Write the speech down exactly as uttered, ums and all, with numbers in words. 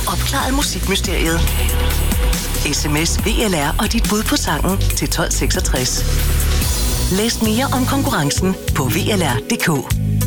opklaret musikmysteriet. Sms V L R og dit bud på sangen til tolv seksogtres. Læs mere om konkurrencen på V L R punktum d k.